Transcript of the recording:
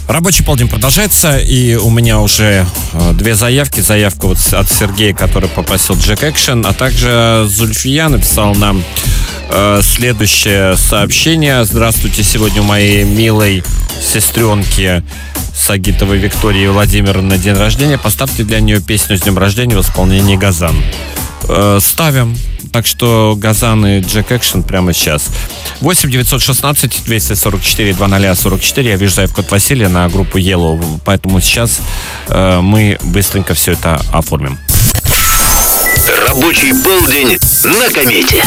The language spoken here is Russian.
Рабочий полдень продолжается, и у меня уже две заявки. Заявка вот от Сергея, который попросил Jack Action, а также Зульфия написал нам следующее сообщение. Здравствуйте, сегодня у моей милой сестренки Сагитовой Виктории Владимировны день рождения. Поставьте для нее песню «С днем рождения» в исполнении Газан. Ставим. Так что Газан и Jack Action прямо сейчас. 8 916 244 2044. Я вижу заявку от Василия на группу Yellow. Поэтому сейчас мы быстренько все это оформим. Рабочий полдень на комете.